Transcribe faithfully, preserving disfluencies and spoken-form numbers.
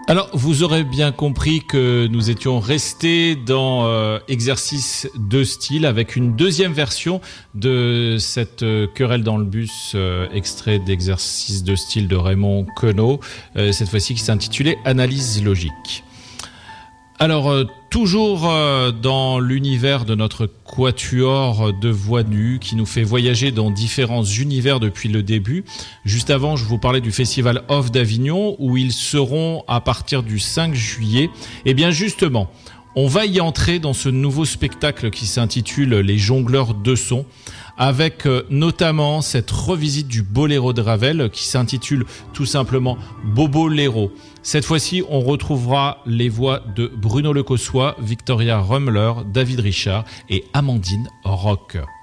Alors, vous aurez bien compris que nous étions restés dans euh, exercice de style avec une deuxième version de cette euh, querelle dans le bus, euh, extrait d'exercice de style de Raymond Queneau, euh, cette fois-ci qui s'intitulait Analyse logique. Alors, euh, toujours euh, dans l'univers de notre quatuor de voix nues qui nous fait voyager dans différents univers depuis le début. Juste avant, je vous parlais du Festival Off d'Avignon où ils seront à partir du cinq juillet. Et bien justement, on va y entrer dans ce nouveau spectacle qui s'intitule Les Jongleurs de Sons, avec euh, notamment cette revisite du boléro de Ravel qui s'intitule tout simplement Boboléro. Cette fois-ci, on retrouvera les voix de Bruno Lecossois, Victoria Rummler, David Richard et Amandine Rock.